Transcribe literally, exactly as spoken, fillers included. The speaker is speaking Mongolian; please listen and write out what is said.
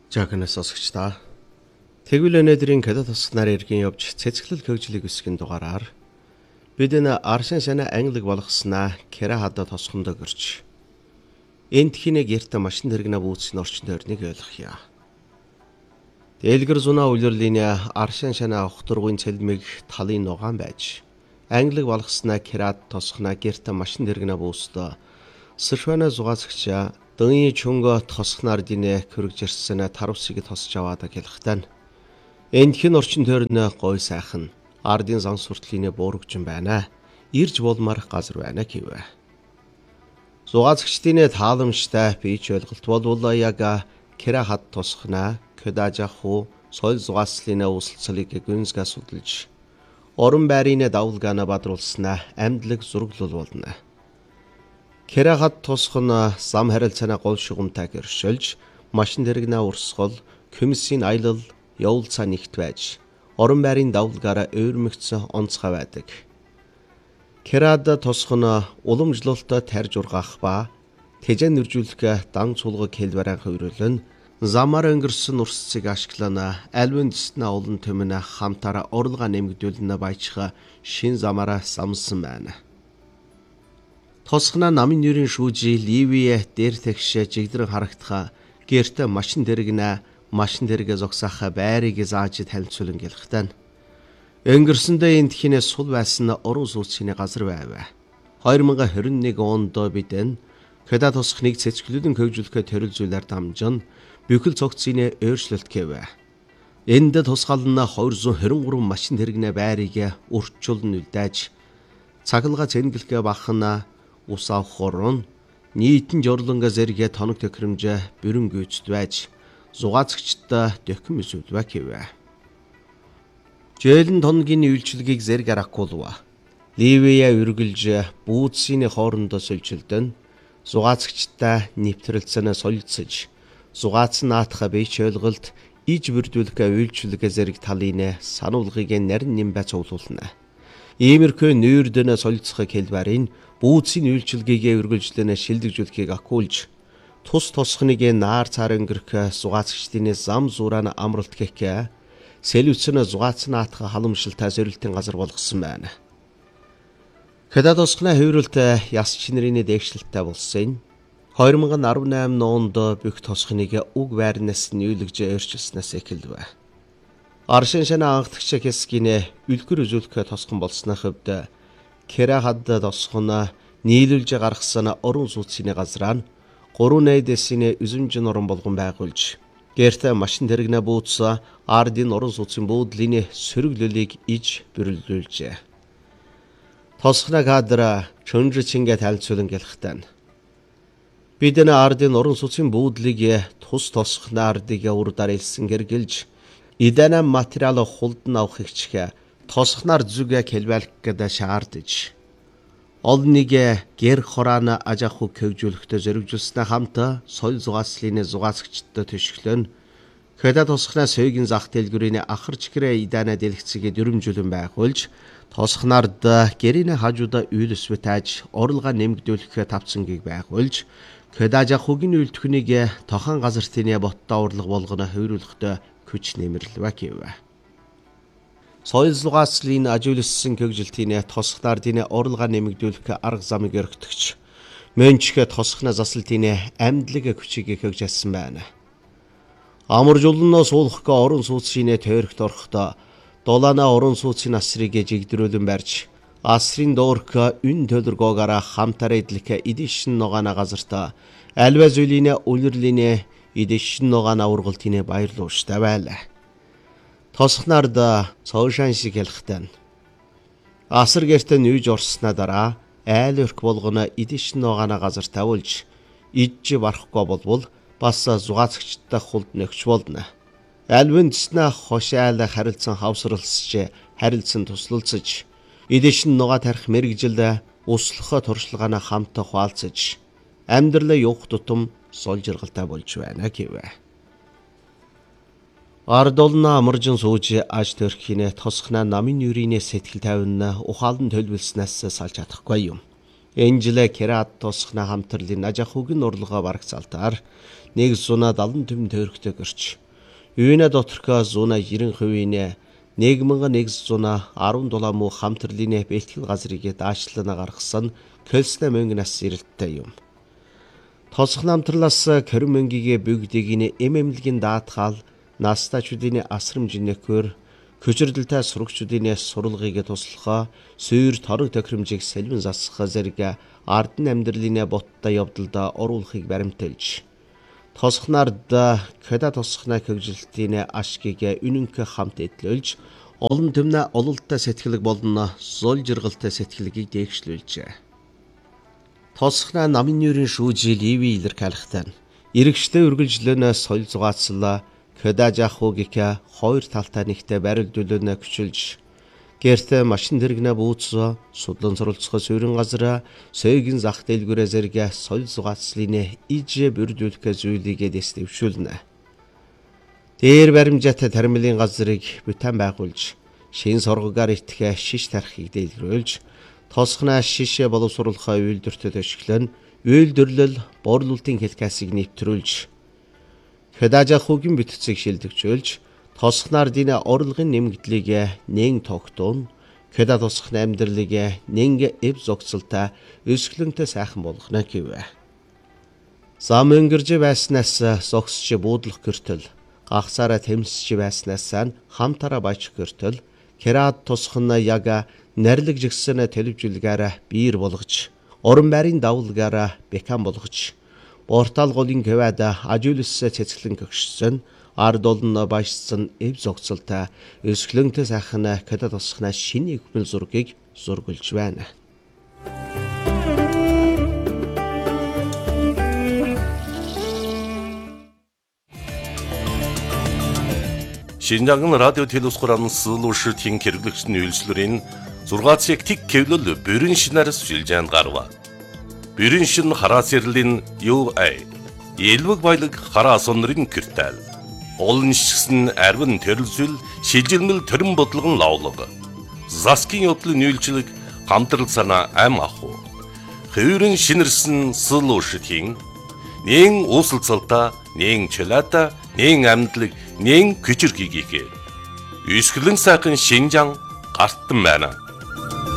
Жагнас осгч та. Тэгвэл өнөөдрийн кадет тусгнаар иргэн явж цэцгэлэл хөгжлийг өсгөн дугаараар бид энэ аршин шана англиг болгоснаа кера хада тосхондоо гэрч. Энд хинэ гэртэ машин тэргнэ бүүцсэн орчин тойрныг ойлгохъя. Дэлгэр зунаа үлрлийн аршин шана ухтургын цэлмиг талын нугаан байж англиг болгоснаа керад тосхнаа гэртэ машин тэргнэ бүүстэ сэршвана зугаацгчаа дëний чөнгө тосхнаар динэ көрөгжирсэн таравсыг тосч аваад гэлхтэн. Энд хэн орчин тойрны гой сайхан ардын зан суртлын буурагжин байна. Ирж болмар газар байна гэвэ. Зугаацгчдын тааламжтай бич ойлголт болвол яг кера хад тосхнаа кэдажаху соёл зугаацлын үсэлцлийг гүнзга судалж орон байрын давлгаана бадруулснаа амьдлаг зураглал болно. Кера хад тосхно зам харилцааны гол шугамтай гэршилж машин тэрэгнээ урсгал комиссийн аялал явуулцаа нэгт байж орон байрын давлгаараа өөрмөгцсөн онцгой байдаг. Керад тосхно уламжлалтай тарж ургаах ба тэжэн нэржүүлэх дан цулгыг хэлбэрэн хөврөлн замаар өнгөрсөн урсцыг ашиглана альвын дэснэ олон төмнө хамтаараа орлого нэмэгдүүлнэ баяжха шин замаараа самсан байна. Тосхна намын нэрийн шүүжи Ливие дээр тэгшэ жигдрэн харагдах гэртэ машин тэрэгнэ машин тэрэг зогсаах байрыг зааж танилцуулан гэлхтэн. Өнгөрсөндөө энд хинэ сул байсан орон сууцны газар байв. две тысячи двадцать один онд бид энэ кэда тосхныг цэцгэлүүдэн хөгжүүлэхэд төрөл зүйлээр дамжин бүхэл цогцны өөрчлөлт гэв. Энд тусгаална two hundred twenty-three машин тэрэгнэ байрыг урьдчилан үлдээж цаглага цэнгэлгээ бахна ус авахрон нийтэн жорлонга зэрэг тоног төхрөмжө бүрэн гүйцэд байж зугаацгчтай дөкм эсвэл гэвэ. Жээлэн тоногийн үйлчлэгийг зэрэг арахгүй. Ливия үргэлж бүүцсийн хоорондоо сольжилдэн зугаацгчтай нэвтрэлцэнэ солилцож зугаацсан наатха бич ойлголт иж бүрдүүлэх үйлчлэгээ зэрэг талын сануулгыг нарийн нэмбэ цуглуулна. Иймэрхүү нүүрдэнэ солилцох хэлбэрийн бүүцсийн үйлчлэгийг үргэлжлэн шилдэгжүүлэхийг акуулж тус тосхныг наар цаар өнгөрөх зугаацгчдын зам зураан амралт гэх сэлүцэн зугаацсан наатха халамжлалтай зорилтын газар болгосон байна. Кэда тосхны хөврөлт яс чинэрийн дээгшлэлтэй болсон. two thousand eighteen онд бүх тосхныг уг байрнаас нүүлгэж өөрчилснээс эхэлв. Аршин шана анхдагч хэсгийн үлгэр үзүүлэх тосхон болсны хувьд кера хад тосхон нийлүүлж гаргасан орон сууцны газраа гурван найдасны үзэмжин орон болгон байгуулж гэртэ машин тэрэгнэ бууц ардын орон сууцын буудлын сөрөглөлийг иж бүрлүүлжээ. Тосхна кадра чөнжичингэ танилцуулан гэлхтэн. Бид энэ ардын орон сууцын буудлыг тус тосхна ардыг урдаар илсэн гэргэлж идэнэ материал хулдан авах хичгэ тосхнаар зүгэ хэлбэлэх гэдэг шаардж олныг гэр хораана ажааху хөгжүүлэхтэй зоригжуулснаа хамт соёл зугаацлын зугаацгчдад төшөглөн кэда тосхнаа сөйгийн зах дэлгүүрийн ахар чигрээ идэнэ дэлгэцгийг дөрвөмжүүлэн байгуулж тосхнаард гэрийн хажуудаа үйл өсвэтэж орлого нэмэгдүүлэх тавцангийг байгуулж кэда ажаахугийн үйлдвэрийг тохон газартын боттоо урлаг болгоно хөврүүлэхдээ хүч нэмэрлэвэ гэв. Соёл зугаацлын ажигласан хөгжилтийн тосхнаар динэ орлого нэмэгдүүлэх арга замыг өргөтгч мөнчхэ тосхна засалтын амьдлаг хүчийг хөгжүүлсэн байна. Амар жолноо суулгах орон сууцны тойрогт орохдоо долаана орон сууцны асрыг жигдрүүлэн барьж асрын доорх үн төлөргөөгаараа хамтараа идлэх эдишин ногоона газартаа альва зүйлийн үлрэлийн эдишин ногоона ургалтын баярлууштай байлаа. Тосхнаард цоошан шиг хэлхтэн. Асар гэртэ нүүж орсноо дараа айл өрх болгоно эдишин ногоона газар тавуулж ижж барахгүй болвол бас зугаацгчтай хулд нөхч болно. Альвын дэснэ хошаал харилцан хавсралсч харилцан туслалцаж эдишин ногоо тарих мэрэгжил услохо туршлагаана хамт хуалцаж амьдралаа явах тутам сол жаргалтай болж байна гэвэ. Ардолна амаржин сууж аж төрхийнэ тосхна намын нүрийн сэтгэл тайван ухаалн төлөвлснээс салж чадахгүй юм. Энэ жилээ Керат тосхна хамтрлын ажахугийн урлагаа барагцаалтаар нэг зуна далан төм тойрогтой гэрч. Юуна доторхоо зуна ерэн хувийн нэг мянга нэг зуна арван дулаан муу хамтрлын бэлтгэл газрыг даашлана гаргасан көлснэ мөнгнас ирэлттэй юм. Тосх намтрлаас корин мөнгийг бүгдийг эмэмлэгийн даатгаал настачуудын асрамжинэхөр көчөрдөлтэй сурагчдын суралгыг туслахаа сүйр торог тохиромжийг сэлбэн засах зэрэг ардын амьдралын боттой явдалда оруулахыг баримталж тосхнард кэда тосхна хөгжилтийн ашгийг үнэнх хамт эдлүүлж олон төмнө ололттой сэтгэлэг болон зол жиргалтай сэтгэлгийг дээгшлүүлжээ. Тосхна намын нүүрийн шүүжи Ливи илэрхийлэхтэн иргэжтэй үргэлжлэнэ соёл зугаацлаа Кэда жахуугика хоёр талтай нэгтээ барилдуулна күчилж гэртэ машин дэргнэ бууцсо судлан суралцах суурин газара сөйгэн зах дэлгүүрээ зэрэг соёл зугаацлын ижээ бүрдүүлэх зүйлийг дэвшүүлнэ. Дээр баримжаатай тармилын газрыг бүтэн байгуулж шин соргогаар итгэх шиш тархийг дэлгэрүүлж тосхна шишээ боловсруулахаа үйлдвэртэ төшөглөн үйлдвэрлэл борлуулалтын хэлхээсийг нэвтрүүлж Кэдажахугийн бүтцийг шилдэгжүүлж тосхнардын орлогын нэмэгдлийг нэн тогтоон Кэда тосхны амьдралыг нэн эв зогцолтой өсгөлөнтэй сайхан болгоно гэв. Зам өнгөрж байснаас зогсож буудлах гэртэл гахсаараа тэмсэж байснаас хамтараа бач гэртэл Керат тосхны яг нарилэг жигсэн телевизүүлгээр биер болгож орон байрын давлгаараа бекан болгож Портал голын кэвэда ажуулсаа цэцгэлэн гөгшсөн ард олон башсан эв зогцолтой өсгөлөнтэй сайхан Кэда тосхна шинэ хөвмөл зургийг зургуулж байна. Шинжаан радио телевизхуран сэлүүштийн хэрэглэгчдийн үйлчлэрийн зургаацыг тик кэвлэл бүрэн шинээр сүлжээнд гарва. Бүрэн шин хараас ярлийн ю эй элвэг баялаг хараа сонрын киртэл олон шигсэн арвин төрөлсөл шилжилмэл төрөн бодлогон лавлаг заскин явдлын үйлчлэг хамтрал санаа ам аху хэврэн шинэрсэн сэлүүштийн нэн уусалцалта нэн чөлата нэн амьдлаг нэн күчэр гигийг үсгэлэн сайхан шинжаан гартан байна.